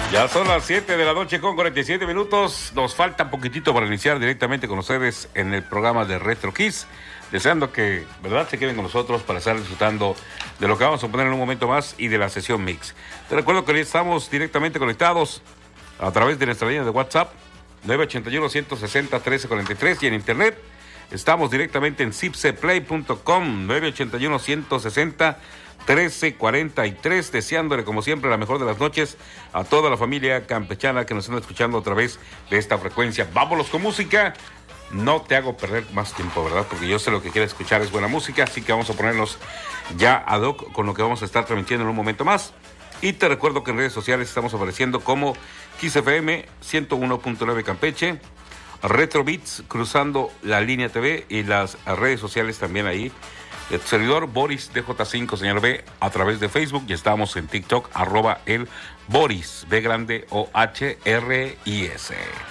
Ya son las 7 de la noche con 47 minutos. Nos falta un poquitito para iniciar directamente con ustedes en el programa de Retro Kiss. Deseando que, ¿verdad?, se queden con nosotros para estar disfrutando de lo que vamos a poner en un momento más y de la sesión mix. Te recuerdo que hoy estamos directamente conectados a través de nuestra línea de WhatsApp 981-160-1343 y en internet estamos directamente en zipseplay.com 981-160-1343, deseándole como siempre la mejor de las noches a toda la familia campechana que nos está escuchando a través de esta frecuencia. Vámonos con música. No te hago perder más tiempo, ¿verdad? Porque yo sé lo que quiere escuchar es buena música, así que vamos a ponernos ya ad hoc con lo que vamos a estar transmitiendo en un momento más. Y te recuerdo que en redes sociales estamos apareciendo como Kiss FM 101.9 Campeche, Retro Beats cruzando la línea TV y las redes sociales también ahí. El servidor Boris DJ5 señal B a través de Facebook y estamos en TikTok @el Boris B grande OHRIS.